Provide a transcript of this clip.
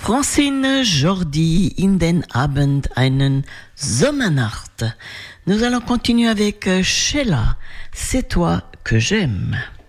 Francine Jordi, in den Abend einen Sommernacht. Nous allons continuer avec Sheila, c'est toi que j'aime.